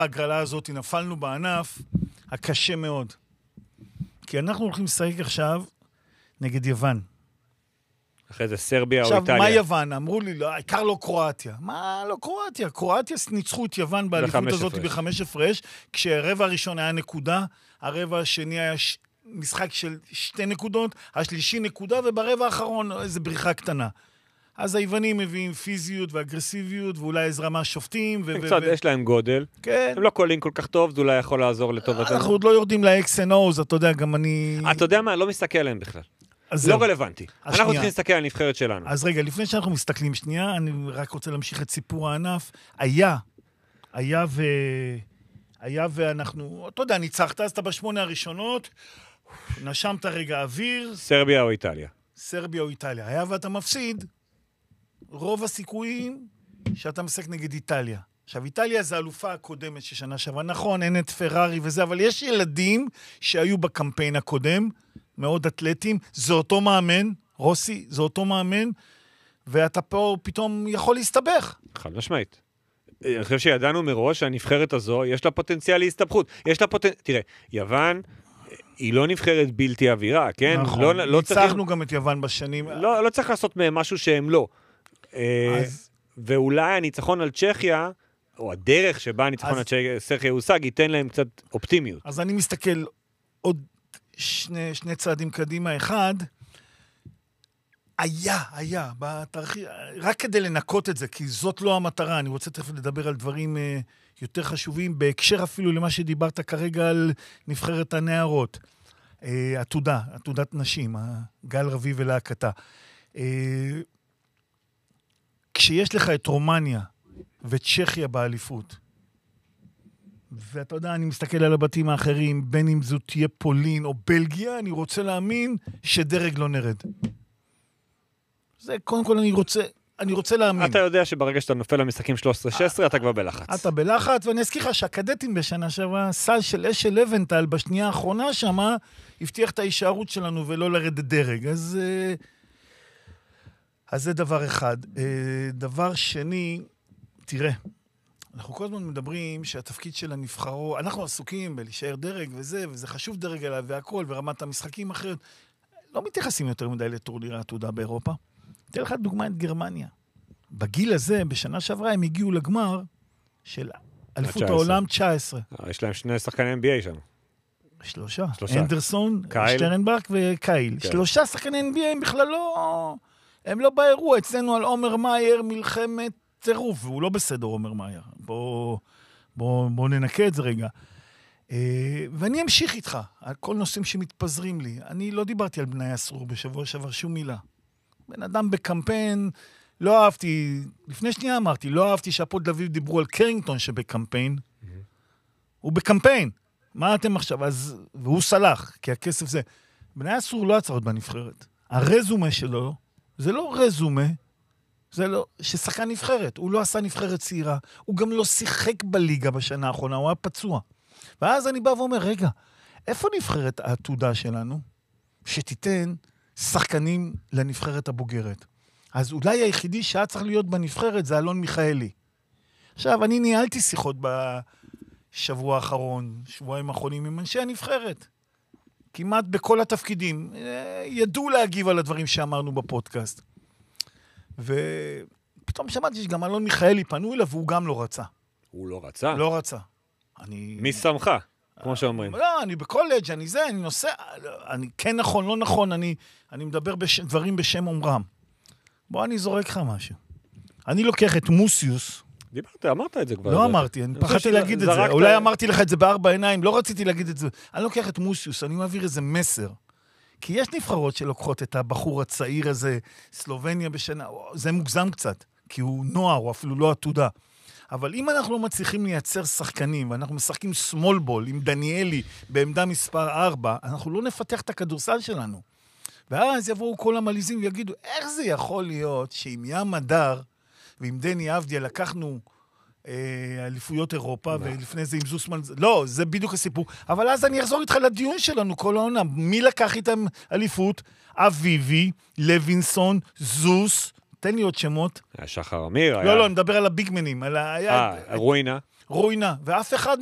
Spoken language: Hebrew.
הגרלה הזאת, נפלנו בענף הקשה מאוד. כי אנחנו הולכים לשחק עכשיו נגד יוון. אחרי זה סרביה או עכשיו, איטליה. מה יוון? אמרו לי, לא, העיקר לא קרואטיה. מה לא קרואטיה? קרואטיה ניצחו את יוון באליפות הזאת ב5 הפרש, כשהרבע הראשון היה נקודה, הרבע השני היה משחק של 2 נקודות, השלישי נקודה, וברבע האחרון איזו בריחה קטנה. אז היוונים מביאים פיזיות ואגרסיביות, ואולי עזרה מהשופטים. קצת יש להם גודל. כן. הם לא קולים כל כך טוב, זה אולי יכול לעזור לטובתנו. אנחנו עוד לא יורדים ל-X&O's, אתה יודע, גם אני... אתה יודע מה? לא מסתכל עליהם בכלל. לא רלוונטי. אנחנו צריכים להסתכל על הנבחרת שלנו. אז רגע, לפני שאנחנו מסתכלים שנייה, אני רק רוצה להמשיך את סיפור הענף. היה ואנחנו, אתה יודע, ניצחת, אז אתה ב8 הראשונות, נשמת רגע אוויר. סרביה או איטליה. סרביה או איטליה. היה ואתה מפסיד, רוב הסיכויים שאתה משחק נגד איטליה. עכשיו, איטליה זה אלופה הקודמת ששנה שעברה. נכון, אין את פרארי וזה, אבל יש ילדים שהיו בקמפיין הקודם, מאוד אתלטים, זה אותו מאמן, רוסי, זה אותו מאמן, ואתה פה פתאום יכול להסתבך. חד משמעית. אני חושב שידענו מראש שהנבחרת הזו, יש לה פוטנציאל להסתבכות. תראה, יוון היא לא נבחרת בלתי אווירה, כן? נכון, ניצחנו גם את יוון בשנים. לא צריך לעשות מהם משהו שהם לא. ואולי הניצחון על צ'כיה, או הדרך שבה הניצחון על צ'כיה הושג, ייתן להם קצת אופטימיות. אז אני מסתכל עוד שני צעדים קדימה. אחד, היה, רק כדי לנקות את זה, כי זאת לא המטרה. אני רוצה תכף לדבר על דברים יותר חשובים, בהקשר אפילו למה שדיברת כרגע על נבחרת הנערות. עתודת נשים, גל רביב ולהקתה. כשיש לך את רומניה וצ'כיה באליפות, ואתה יודע, אני מסתכל על הבתים האחרים, בין אם זו תהיה פולין או בלגיה, אני רוצה להאמין שדרג לא נרד. זה קודם כל אני רוצה להאמין. אתה יודע שברגע שאתה נופל למשחקים 13-16, אתה כבר בלחץ. אתה בלחץ, ואני אזכיר לך שהקדטים בשנה שעברה, סל של אשל לבנטל בשנייה האחרונה שמה, הבטיח את ההישארות שלנו ולא לרדת דרג. אז זה דבר אחד. דבר שני, תראה, אנחנו כל הזמן מדברים שהתפקיד של הנבחרו, אנחנו עסוקים בלהישאר דרג וזה חשוב דרג עליו והכל, ורמת המשחקים אחרת. לא מתייחסים יותר מדי לטורניר העתודה באירופה. אתן לך דוגמה את גרמניה. בגיל הזה, בשנה שעברה, הם הגיעו לגמר של אליפות העולם 19. יש להם 2 שחקני NBA שם. 3. אנדרסון, שטרנברג וקייל. 3 שחקני NBA הם בכלל לא... הם לא באירוע. אצלנו על עומר מאייר מלחמת טירוף, והוא לא בסדר עומר מאייר. בוא ננקה את זה רגע. ואני אמשיך איתך על כל נושאים שמתפזרים לי. אני לא דיברתי על בני אסרור בשבוע שעבר שום מילה. בן אדם בקמפיין, לא אהבתי, לפני שנייה אמרתי, לא אהבתי שהפועל תל אביב דיברו על קרינגטון שבקמפיין. הוא בקמפיין. מה אתם עכשיו? והוא סלח, כי הכסף זה... בני אסרור לא עצרות בנבחרת. הרזומה שלו, זה לא רזומה, זה לא, ששחקן נבחרת. הוא לא עשה נבחרת צעירה. הוא גם לא שיחק בליגה בשנה האחרונה, הוא היה פצוע. ואז אני בא ואומר, רגע, איפה נבחרת העתודה שלנו? שתיתן שחקנים לנבחרת הבוגרת. אז אולי היחידי שהיה צריך להיות בנבחרת זה אלון מיכאלי. עכשיו, אני ניהלתי שיחות בשבוע האחרון, שבועיים האחרונים עם אנשי הנבחרת. כמעט בכל התפקידים. ידעו להגיב על הדברים שאמרנו בפודקאסט. ופתאום שמעתי שגם אלון מיכאלי פנו אליו והוא גם לא רצה. הוא לא רצה? לא רצה. מי שמך? כמו שאומרים. לא, אני בקולג', אני נוסע, אני כן נכון, לא נכון, אני מדבר דברים בשם אומרם. בוא, אני זורק לך משהו. אני לוקח את מוסיוס. דיברת, אמרת את זה כבר. לא אמרתי, אני פחדתי להגיד את זה. אולי אמרתי לך את זה בארבע עיניים, לא רציתי להגיד את זה. אני לוקח את מוסיוס, אני מעביר איזה מסר. כי יש נבחרות שלוקחות את הבחור הצעיר הזה, סלובניה בשנה, זה מוגזם קצת, כי הוא נוער, הוא אפילו לא עתודה. אבל אם אנחנו לא מצליחים לייצר שחקנים, ואנחנו משחקים סמול בול עם דניאלי בעמדה מספר 4, אנחנו לא נפתח את הכדורסל שלנו. ואז יבואו כל המליזים ויגידו, איך זה יכול להיות שעם ים הדר ועם דני אבדיה לקחנו אליפויות אירופה, ולפני זה עם זוסמן, לא, זה בדיוק הסיפור. אבל אז אני אחזור איתך לדיון שלנו כל העונה. מי לקח איתם אליפות? אביבי, לוינסון, זוס, תן לי עוד שמות. שחר אמיר. לא, אני מדבר על הביגמנים. רוינה. רוינה, ואף אחד